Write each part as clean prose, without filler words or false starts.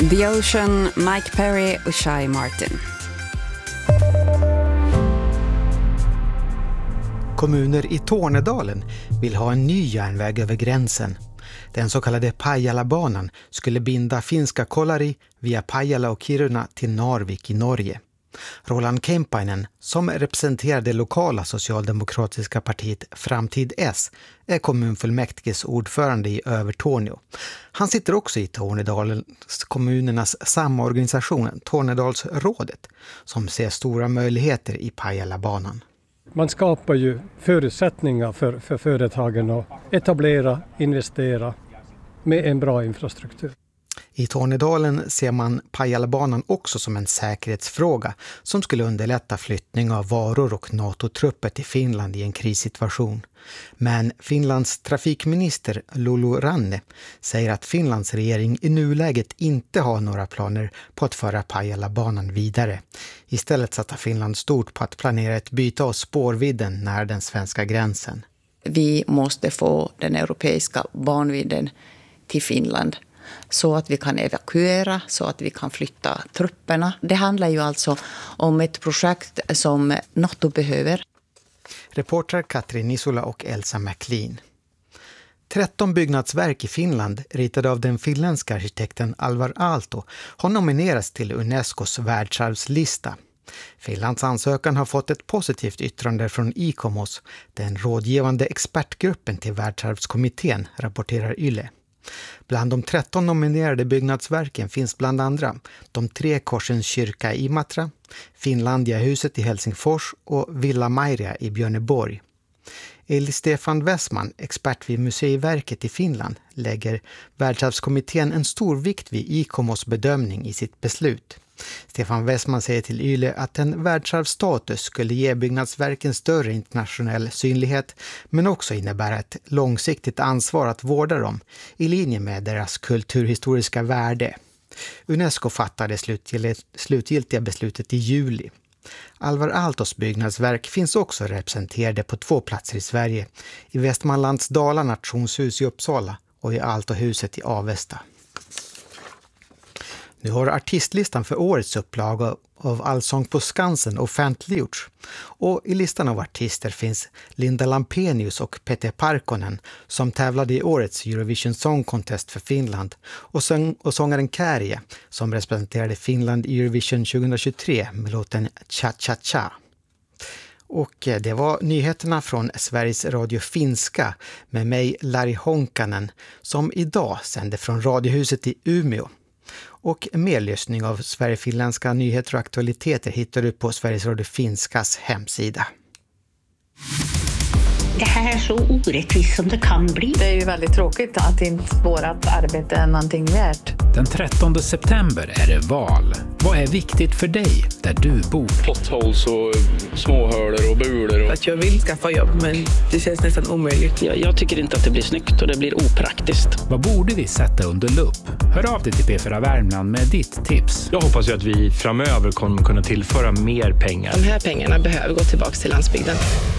The Ocean, Mike Perry och Shai Martin. Kommuner i Tornedalen vill ha en ny järnväg över gränsen. Den så kallade Pajala-banan skulle binda finska Kolari via Pajala och Kiruna till Narvik i Norge. Roland Kemppainen, som representerar det lokala socialdemokratiska partiet Framtid S, är kommunfullmäktiges ordförande i Övertorneå. Han sitter också i Tornedalens kommunernas samorganisation, Tornedalsrådet, som ser stora möjligheter i Pajala-banan. Man skapar ju förutsättningar för företagen att etablera, investera med en bra infrastruktur. I Tornedalen ser man Pajala-banan också som en säkerhetsfråga som skulle underlätta flyttning av varor och NATO-trupper till Finland i en krissituation. Men Finlands trafikminister Lulu Ranne säger att Finlands regering i nuläget inte har några planer på att föra Pajala-banan vidare. Istället satsar Finland stort på att planera ett byte av spårvidden nära den svenska gränsen. Vi måste få den europeiska banvidden till Finland, så att vi kan evakuera, så att vi kan flytta trupperna. Det handlar ju alltså om ett projekt som NATO behöver. Reporter Katrin Nisola och Elsa McLean. 13 byggnadsverk i Finland, ritade av den finländska arkitekten Alvar Aalto, har nominerats till Unescos världsarvslista. Finlands ansökan har fått ett positivt yttrande från ICOMOS, den rådgivande expertgruppen till världsarvskommittén, rapporterar Yle. Bland de 13 nominerade byggnadsverken finns bland andra de 3 korsens kyrka i Imatra, Finlandiahuset i Helsingfors och Villa Mairia i Björneborg. Enligt Stefan Westman, expert vid Museiverket i Finland, lägger världsarvskommittén en stor vikt vid ICOMOS bedömning i sitt beslut. Stefan Westman säger till Yle att en världsarvsstatus skulle ge byggnadsverken större internationell synlighet, men också innebära ett långsiktigt ansvar att vårda dem i linje med deras kulturhistoriska värde. Unesco fattade slutgiltiga beslutet i juli. Alvar Aaltos byggnadsverk finns också representerade på 2 platser i Sverige, i Västmanlands Dala nationshus i Uppsala och i Aaltohuset i Avesta. Nu har artistlistan för årets upplaga av Allsång på Skansen offentliggjorts. Och i listan av artister finns Linda Lampenius och Peter Parkkonen som tävlade i årets Eurovision Song Contest för Finland och sångaren Käärijä som representerade Finland i Eurovision 2023 med låten Cha Cha Cha. Och det var nyheterna från Sveriges Radio Finska med mig Lari Honkanen som idag sände från Radiohuset i Umeå. Och mer lyssning av Sverigefinländska nyheter och aktualiteter hittar du på Sveriges Radio Finskas hemsida. Det här är så orättvist som det kan bli. Det är ju väldigt tråkigt att inte vårt arbete är någonting värt. Den 13 september är det val. Vad är viktigt för dig där du bor? Potholes och småhålor och bulor. Att jag vill skaffa jobb, men det känns nästan omöjligt. Jag tycker inte att det blir snyggt och det blir opraktiskt. Vad borde vi sätta under lupp? Hör av dig till P4 Värmland med ditt tips. Jag hoppas ju att vi framöver kommer kunna tillföra mer pengar. De här pengarna behöver gå tillbaka till landsbygden.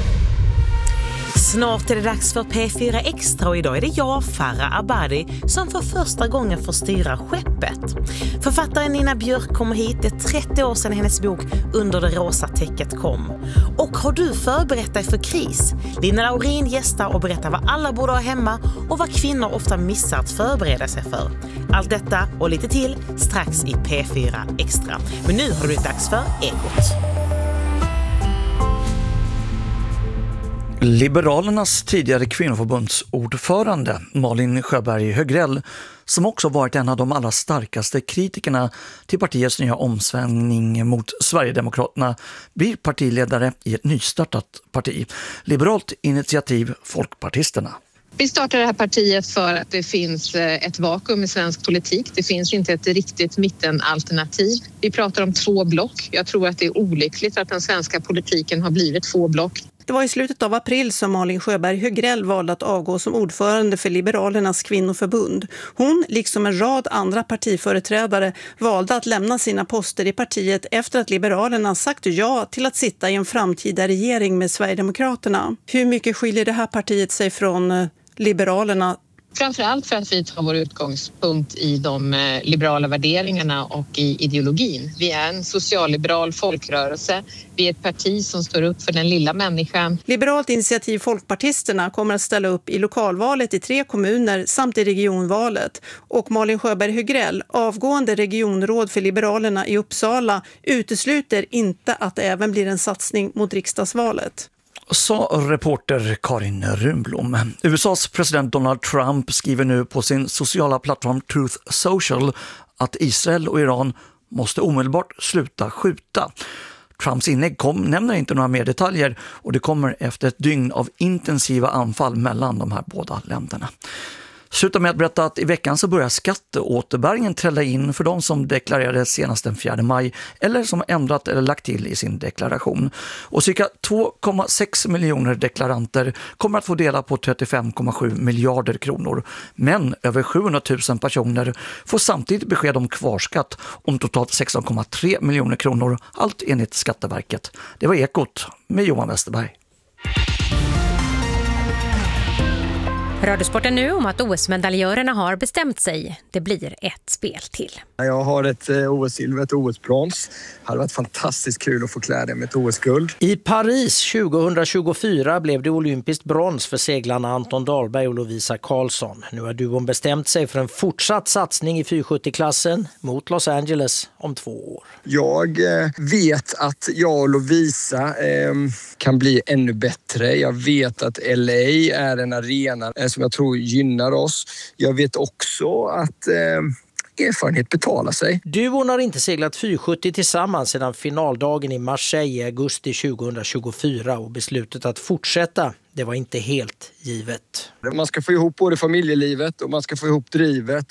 Snart är det dags för P4 Extra och idag är det jag, Farah Abadi, som för första gången får styra skeppet. Författaren Nina Björk kommer hit, det är 30 år sedan hennes bok Under det rosa täcket kom. Och har du förberett dig för kris? Lina Laurin gästar och berättar vad alla borde ha hemma och vad kvinnor ofta missar att förbereda sig för. Allt detta och lite till strax i P4 Extra. Men nu har det blivit dags för Ekot. Liberalernas tidigare kvinnoförbundsordförande Malin Sjöberg Högrell, som också varit en av de allra starkaste kritikerna till partiets nya omsvängning mot Sverigedemokraterna, blir partiledare i ett nystartat parti, Liberalt initiativ Folkpartisterna. Vi startar det här partiet för att det finns ett vakuum i svensk politik. Det finns inte ett riktigt mittenalternativ. Vi pratar om 2 block. Jag tror att det är olyckligt att den svenska politiken har blivit 2 block. Det var i slutet av april som Malin Sjöberg Högrell valde att avgå som ordförande för Liberalernas kvinnoförbund. Hon, liksom en rad andra partiföreträdare, valde att lämna sina poster i partiet efter att Liberalerna sagt ja till att sitta i en framtida regering med Sverigedemokraterna. Hur mycket skiljer det här partiet sig från Liberalerna Framförallt för att vi tar vår utgångspunkt i de liberala värderingarna och i ideologin. Vi är en socialliberal folkrörelse. Vi är ett parti som står upp för den lilla människan. Liberalt initiativ Folkpartisterna kommer att ställa upp i lokalvalet i 3 kommuner samt i regionvalet. Och Malin Sjöberg Högrell, avgående regionråd för Liberalerna i Uppsala, utesluter inte att det även blir en satsning mot riksdagsvalet. Sa reporter Karin Runblom. USAs president Donald Trump skriver nu på sin sociala plattform Truth Social att Israel och Iran måste omedelbart sluta skjuta. Trumps inlägg nämner inte några mer detaljer och det kommer efter ett dygn av intensiva anfall mellan de här båda länderna. Sluta med att berätta att i veckan så börjar skatteåterbäringen trälla in för de som deklarerade senast den 4 maj eller som ändrat eller lagt till i sin deklaration. Och cirka 2,6 miljoner deklaranter kommer att få dela på 35,7 miljarder kronor. Men över 700 000 personer får samtidigt besked om kvarskatt om totalt 16,3 miljoner kronor, allt enligt Skatteverket. Det var Ekot med Johan Westerberg. Radiosporten nu om att OS-medaljörerna har bestämt sig. Det blir ett spel till. Jag har ett OS-silver, ett OS-brons. Det hade varit fantastiskt kul att få klä det med ett OS-guld. I Paris 2024 blev det olympiskt brons för seglarna Anton Dahlberg och Lovisa Karlsson. Nu har duon bestämt sig för en fortsatt satsning i 470-klassen mot Los Angeles om 2 år. Jag vet att jag och Lovisa kan bli ännu bättre. Jag vet att LA är en arena som jag tror gynnar oss. Jag vet också att erfarenhet betalar sig. Duon har inte seglat 470 tillsammans sedan finaldagen i Marseille i augusti 2024 och beslutet att fortsätta, det var inte helt givet. Man ska få ihop både familjelivet och man ska få ihop drivet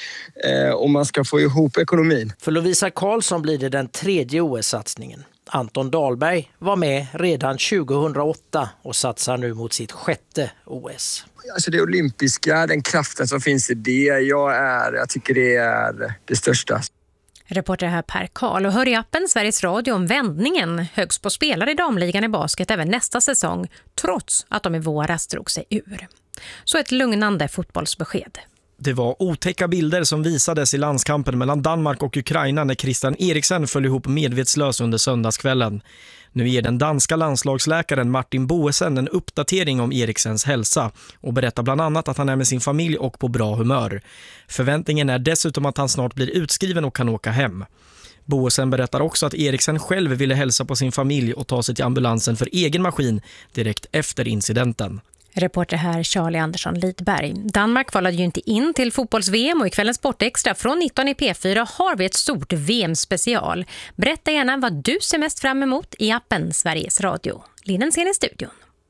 och man ska få ihop ekonomin. För Lovisa Karlsson blir det den 3:e OS-satsningen. Anton Dahlberg var med redan 2008 och satsar nu mot sitt 6:e OS. Alltså det olympiska, den kraften som finns i det, jag tycker det är det största. Reporter här Per Karl och hör i appen Sveriges Radio om vändningen högst på spelare i damligan i basket även nästa säsong, trots att de i våras drog sig ur. Så ett lugnande fotbollsbesked. Det var otäcka bilder som visades i landskampen mellan Danmark och Ukraina när Christian Eriksen föll ihop medvetslös under söndagskvällen. Nu ger den danska landslagsläkaren Martin Boesen en uppdatering om Eriksens hälsa och berättar bland annat att han är med sin familj och på bra humör. Förväntningen är dessutom att han snart blir utskriven och kan åka hem. Boesen berättar också att Eriksen själv ville hälsa på sin familj och ta sig till ambulansen för egen maskin direkt efter incidenten. Reporter här Charlie Andersson Lidberg. Danmark kvalade ju inte in till fotbolls-VM och i kvällens Sportextra från 19 i P4 har vi ett stort VM-special. Berätta gärna vad du ser mest fram emot i appen Sveriges Radio. Linnen ser i studion.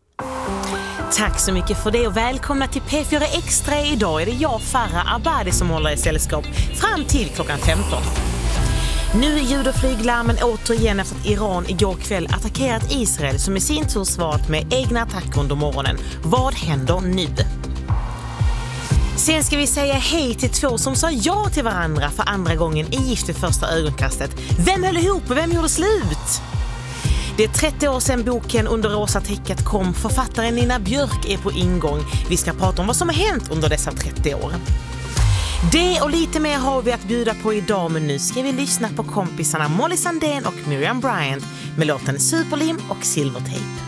Tack så mycket för det och välkomna till P4 Extra. Idag är det jag, Farah Abadi, som håller i sällskap fram till klockan 15. Nu är ljud- och flyglarmen återigen efter att Iran igår kväll attackerat Israel som i sin tur svarat med egna attacker under morgonen. Vad händer nu? Sen ska vi säga hej till 2 som sa ja till varandra för andra gången i Gift vid första ögonkastet. Vem höll ihop och vem gjorde slut? Det är 30 år sedan boken Under rosa täcket kom. Författaren Nina Björk är på ingång. Vi ska prata om vad som har hänt under dessa 30 år. Det och lite mer har vi att bjuda på idag, men nu ska vi lyssna på kompisarna Molly Sandén och Miriam Bryant med låten Superlim och Silvertape.